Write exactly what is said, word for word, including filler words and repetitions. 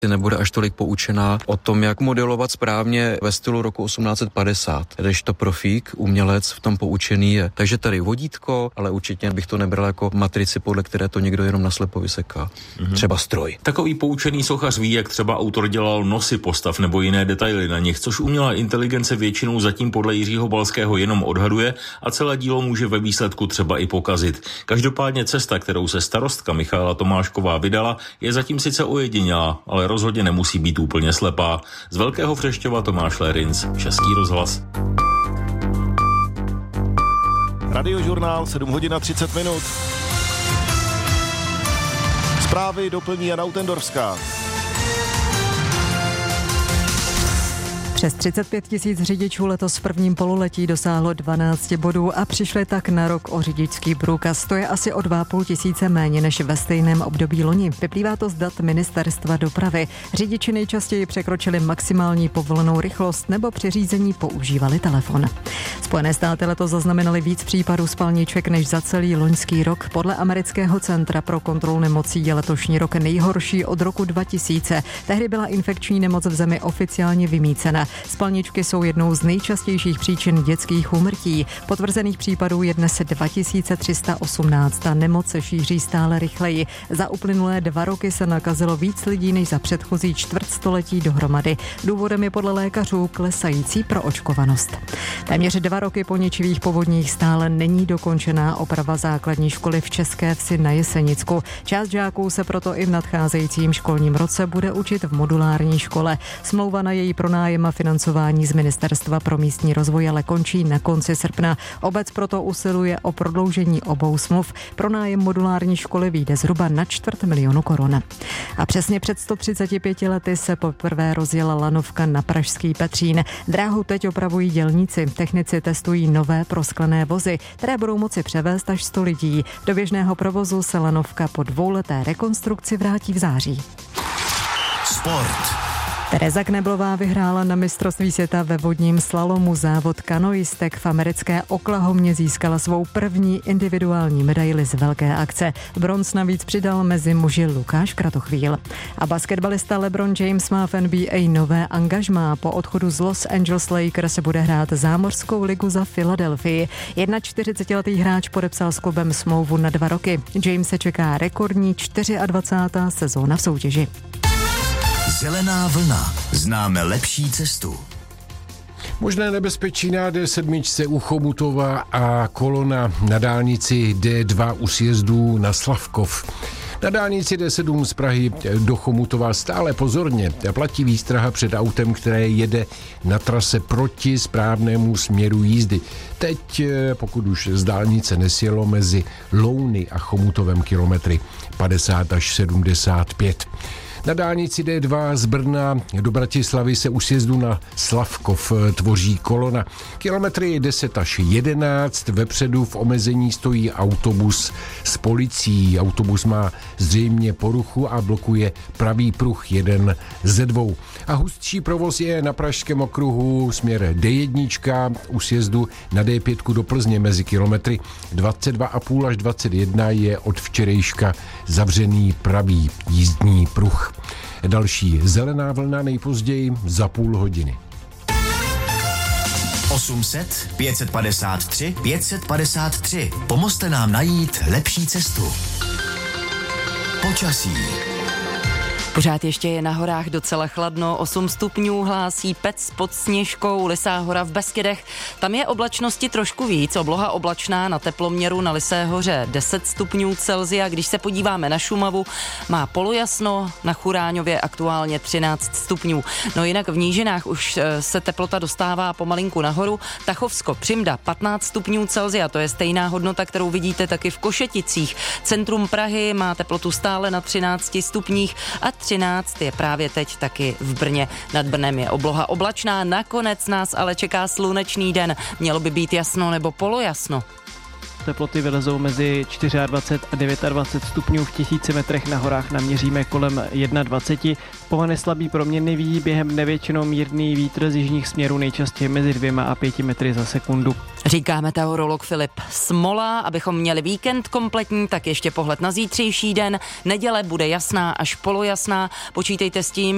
nebude až tolik poučená o tom, jak modelovat správně ve stylu roku osmnáct padesát. Když to profík, umělec v tom poučený je. Takže tady vodítko, ale určitě bych to nebral jako matrici, podle které to někdo jenom naslepo vyseká. Mm-hmm. Třeba stroj. Takový poučený sochař ví, jak třeba autor dělal nosy postav nebo jiné detaily na nich, což umělá inteligence většinou zatím podle Jiřího Balského jenom odhaduje a celé dílo může ve výsledku třeba i pokazit. Každopádně cesta, kterou se starostka Michaela Tomášková vydala, je zatím sice ojedinělá, ale rozhodně nemusí být úplně slepá. Z Velkého Vřešťova Tomáš Lérinc, Český rozhlas. Radiožurnál, sedm hodin a třicet minut. Zprávy doplní Jana Utendorská. Přes třicet pět tisíc řidičů letos v prvním pololetí dosáhlo dvanáct bodů a přišli tak na rok o řidičský průkaz. To je asi o dva a půl tisíce méně než ve stejném období loni. Vyplývá to z dat Ministerstva dopravy. Řidiči nejčastěji překročili maximální povolenou rychlost nebo při řízení používali telefon. Spojené státy letos zaznamenaly víc případů spalniček než za celý loňský rok. Podle amerického centra pro kontrolu nemocí je letošní rok nejhorší od roku dva tisíce. Tehdy byla infekční nemoc v zemi oficiálně vymýcena. Spalničky jsou jednou z nejčastějších příčin dětských úmrtí. Potvrzených případů je dnes dva tisíce tři sta osmnáct a nemoc se šíří stále rychleji. Za uplynulé dva roky se nakazilo víc lidí než za předchozí čtvrtstoletí dohromady. Důvodem je podle lékařů klesající proočkovanost. Téměř dva roky po ničivých povodních stále není dokončená oprava základní školy v České Vsi na Jesenicku. Část žáků se proto i v nadcházejícím školním roce bude učit v modulární škole. Smlouva na její pronájem a financování z Ministerstva pro místní rozvoj ale končí na konci srpna. Obec proto usiluje o prodloužení obou smluv. Pronájem modulární školy vyjde zhruba na čtvrt milionu korun. A přesně před sto třiceti pěti lety se poprvé rozjela lanovka na pražský Petřín. Dráhu teď opravují dělníci. Technici testují nové prosklené vozy, které budou moci převést až sto lidí. Do běžného provozu se lanovka po dvouleté rekonstrukci vrátí v září. Sport. Tereza Kneblová vyhrála na mistrovství světa ve vodním slalomu. Závod kanoistek v americké Oklahomě získala svou první individuální medaili z velké akce. Bronz navíc přidal mezi muži Lukáš Kratochvíl. A basketbalista LeBron James má v N B A nové angažmá. Po odchodu z Los Angeles Lakers se bude hrát zámořskou ligu za Filadelfii. čtyřicetiletý hráč podepsal s klubem smlouvu na dva roky. James se čeká rekordní dvacátá čtvrtá sezóna v soutěži. Zelená vlna. Známe lepší cestu. Možné nebezpečí na D sedm u Chomutova a kolona na dálnici D dva u sjezdů na Slavkov. Na dálnici D sedm z Prahy do Chomutova stále pozorně platí výstraha před autem, které jede na trase proti správnému směru jízdy. Teď, pokud už z dálnice nesjelo, mezi Louny a Chomutovem kilometry padesát až sedmdesát pět. Na dálnici D dva z Brna do Bratislavy se u sjezdu na Slavkov tvoří kolona. Kilometry deset až jedenáct, vepředu v omezení stojí autobus s policií. Autobus má zřejmě poruchu a blokuje pravý pruh jeden ze dvou. A hustší provoz je na Pražském okruhu směr D jedna u sjezdu na D pět do Plzně mezi kilometry dvacet dva a půl až dvacet jedna je od včerejška zavřený pravý jízdní pruh. Další zelená vlna nejpozději za půl hodiny. osm set, pět set padesát tři, pět set padesát tři. Pomozte nám najít lepší cestu. Počasí. Pořád ještě je na horách docela chladno, osm stupňů hlásí Pec pod Sněžkou, Lysá hora v Beskydech. Tam je oblačnosti trošku víc, obloha oblačná, na teploměru na Lysé hoře deset stupňů Celsia. Když se podíváme na Šumavu, má polojasno, na Churáňově aktuálně třináct stupňů. No jinak v nížinách už se teplota dostává pomalinku nahoru. Tachovsko, Přimda patnáct stupňů Celsia, to je stejná hodnota, kterou vidíte taky v Košeticích. Centrum Prahy má teplotu stále na třinácti stupních a třináct je právě teď taky v Brně. Nad Brnem je obloha oblačná, nakonec nás ale čeká slunečný den. Mělo by být jasno nebo polojasno. Teploty vylezou mezi dvacet čtyři a dvacet devět stupňů, v tisíci metrech na horách naměříme kolem dvacet jedna. Pohony slabý proměnlivý, během dne většinou mírný vítr z jižních směrů, nejčastěji mezi dvěma a pěti metry za sekundu. Říká meteorolog Filip Smola. Abychom měli víkend kompletní, tak ještě pohled na zítřejší den. Neděle bude jasná až polojasná. Počítejte s tím,